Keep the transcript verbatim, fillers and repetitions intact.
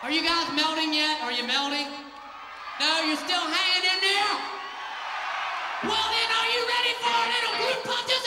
Are you guys melting yet? Are you melting? No, you're still hanging in there? Well then, are you ready for a little group punches?